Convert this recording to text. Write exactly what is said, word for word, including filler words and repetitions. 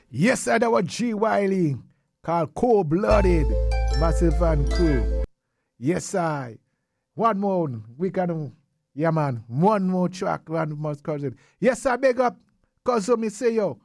Yes, sir, that was G. Wiley called Cold Blooded, Massive and Crew. Yes, sir. One more. We can, yeah, man. One more track, one more cousin. Yes, sir, big up. Cause me say, yo,